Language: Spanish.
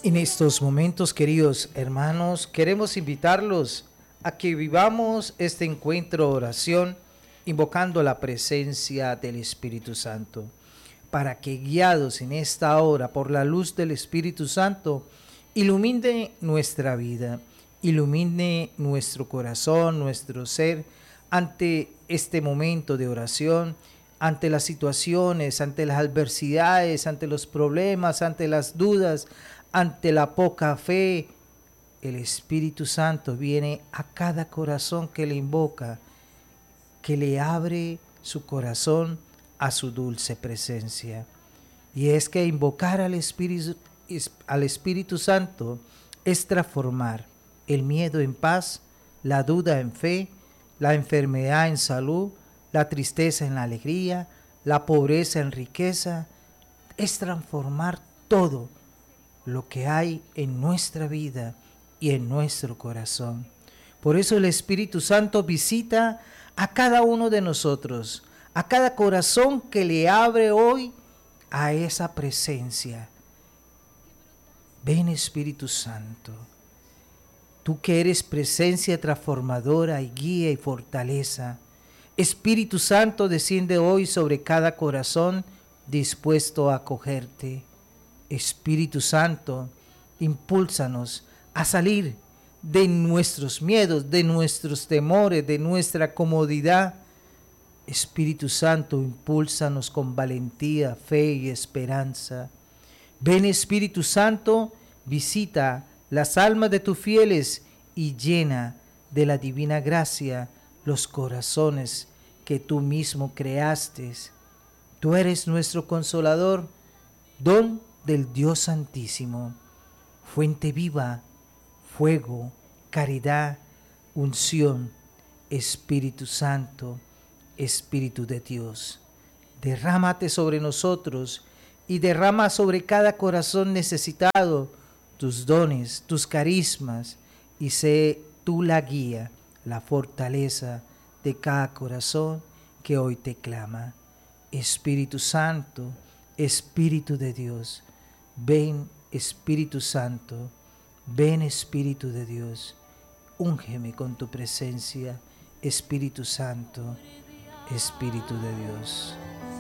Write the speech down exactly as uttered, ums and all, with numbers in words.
En estos momentos, queridos hermanos, queremos invitarlos a que vivamos este encuentro de oración invocando la presencia del Espíritu Santo, para que guiados en esta hora por la luz del Espíritu Santo, ilumine nuestra vida, ilumine nuestro corazón, nuestro ser, ante este momento de oración, ante las situaciones, ante las adversidades, ante los problemas, ante las dudas, ante la poca fe. El Espíritu Santo viene a cada corazón que le invoca, que le abre su corazón a su dulce presencia. Y es que invocar al Espíritu, al Espíritu Santo es transformar el miedo en paz, la duda en fe, la enfermedad en salud, la tristeza en la alegría, la pobreza en riqueza. Es transformar todo lo que hay en nuestra vida y en nuestro corazón. Por eso el Espíritu Santo visita a cada uno de nosotros, a cada corazón que le abre hoy a esa presencia. Ven, Espíritu Santo, tú que eres presencia transformadora y guía y fortaleza. Espíritu Santo, desciende hoy sobre cada corazón dispuesto a acogerte. Espíritu Santo, impúlsanos a salir de nuestros miedos, de nuestros temores, de nuestra comodidad. Espíritu Santo, impúlsanos con valentía, fe y esperanza. Ven, Espíritu Santo, visita las almas de tus fieles y llena de la divina gracia los corazones que tú mismo creaste. Tú eres nuestro consolador, don del Dios Santísimo, fuente viva, fuego, caridad, unción, Espíritu Santo, Espíritu de Dios. Derrámate sobre nosotros y derrama sobre cada corazón necesitado tus dones, tus carismas, y sé tú la guía, la fortaleza de cada corazón que hoy te clama. Espíritu Santo, Espíritu de Dios, ven, Espíritu Santo, ven, Espíritu de Dios, úngeme con tu presencia, Espíritu Santo, Espíritu de Dios.